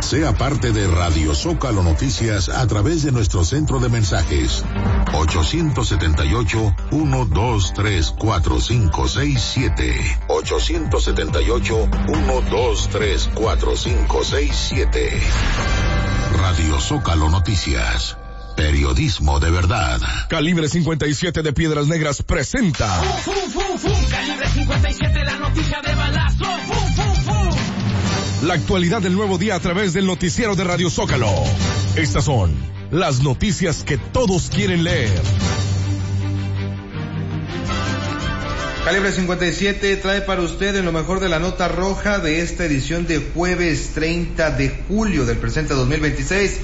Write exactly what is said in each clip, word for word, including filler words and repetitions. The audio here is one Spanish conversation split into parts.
Sea parte de Radio Zócalo Noticias a través de nuestro centro de mensajes ochocientos setenta y ocho, ciento veintitrés, cuarenta y cinco sesenta y siete. ochocientos setenta y ocho, ciento veintitrés, cuarenta y cinco sesenta y siete. Radio Zócalo Noticias. Periodismo de verdad. Calibre cincuenta y siete de Piedras Negras presenta. ¡Fum, fum, fum, fum! Calibre cincuenta y siete, la noticia de balazo. ¡Fum, fum, fum! La actualidad del nuevo día a través del noticiero de Radio Zócalo. Estas son las noticias que todos quieren leer. Calibre cincuenta y siete trae para usted en lo mejor de la nota roja de esta edición de jueves treinta de julio del presente dos mil veintiséis.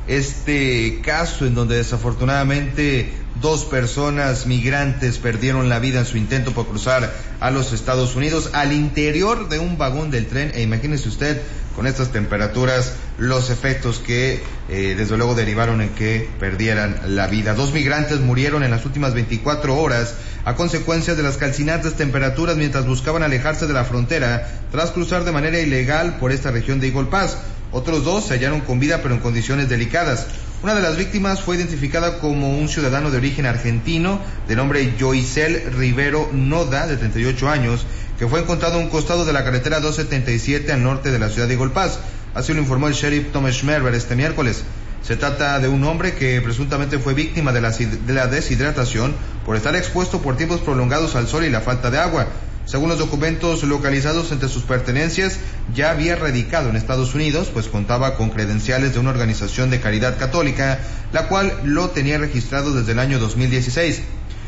Este caso en donde desafortunadamente dos personas migrantes perdieron la vida en su intento por cruzar a los Estados Unidos al interior de un vagón del tren, e imagínese usted con estas temperaturas los efectos que eh, desde luego derivaron en que perdieran la vida. Dos migrantes murieron en las últimas veinticuatro horas a consecuencia de las calcinantes temperaturas mientras buscaban alejarse de la frontera tras cruzar de manera ilegal por esta región de Eagle Pass. Otros dos se hallaron con vida pero en condiciones delicadas. Una de las víctimas fue identificada como un ciudadano de origen argentino de nombre Joisel Rivero Noda, de treinta y ocho años, que fue encontrado a un costado de la carretera doscientos setenta y siete al norte de la ciudad de Eagle Pass. Así lo informó el sheriff Tom Schmerber este miércoles. Se trata de un hombre que presuntamente fue víctima de la, de la deshidratación por estar expuesto por tiempos prolongados al sol y la falta de agua. Según los documentos localizados entre sus pertenencias, ya había radicado en Estados Unidos, pues contaba con credenciales de una organización de caridad católica, la cual lo tenía registrado desde el año dos mil dieciséis.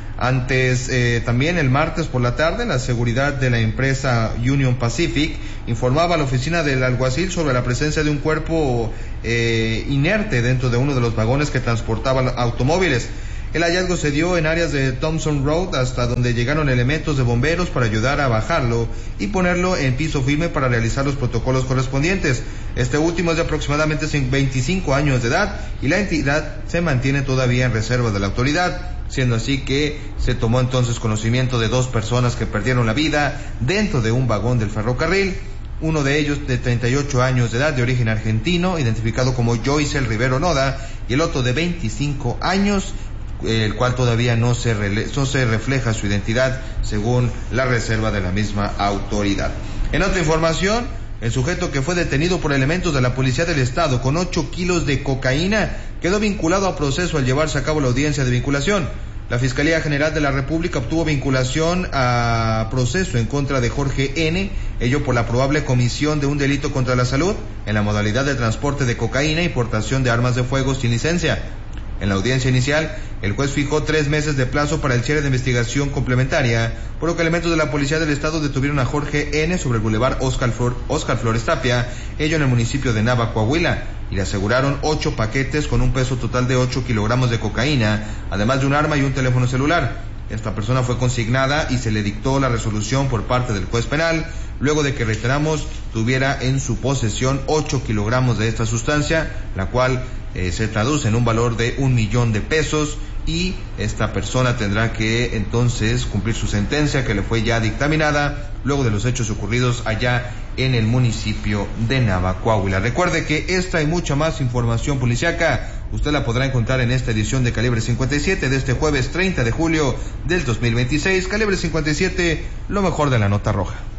Antes, eh, también el martes por la tarde, la seguridad de la empresa Union Pacific informaba a la oficina del alguacil sobre la presencia de un cuerpo eh, inerte dentro de uno de los vagones que transportaban automóviles. El hallazgo se dio en áreas de Thompson Road, hasta donde llegaron elementos de bomberos para ayudar a bajarlo y ponerlo en piso firme para realizar los protocolos correspondientes. Este último es de aproximadamente veinticinco años de edad y la entidad se mantiene todavía en reserva de la autoridad, siendo así que se tomó entonces conocimiento de dos personas que perdieron la vida dentro de un vagón del ferrocarril. Uno de ellos de treinta y ocho años de edad, de origen argentino, identificado como Joisel Rivero Noda, y el otro de veinticinco años, el cual todavía no se, rele- no se refleja su identidad según la reserva de la misma autoridad. En otra información, el sujeto que fue detenido por elementos de la Policía del Estado con ocho kilos de cocaína quedó vinculado a proceso al llevarse a cabo la audiencia de vinculación. La Fiscalía General de la República obtuvo vinculación a proceso en contra de Jorge N., ello por la probable comisión de un delito contra la salud en la modalidad de transporte de cocaína y portación de armas de fuego sin licencia. En la audiencia inicial, el juez fijó tres meses de plazo para el cierre de investigación complementaria, por lo que elementos de la Policía del Estado detuvieron a Jorge N. sobre el bulevar Oscar, Flor, Oscar Flores Tapia, ello en el municipio de Nava, Coahuila, y le aseguraron ocho paquetes con un peso total de ocho kilogramos de cocaína, además de un arma y un teléfono celular. Esta persona fue consignada y se le dictó la resolución por parte del juez penal, luego de que, reiteramos, tuviera en su posesión ocho kilogramos de esta sustancia, la cual Eh, se traduce en un valor de un millón de pesos, y esta persona tendrá que entonces cumplir su sentencia que le fue ya dictaminada luego de los hechos ocurridos allá en el municipio de Nava, Coahuila. Recuerde que esta y mucha más información policíaca usted la podrá encontrar en esta edición de Calibre cincuenta y siete de este jueves treinta de julio del dos mil veintiséis. Calibre cincuenta y siete, lo mejor de la nota roja.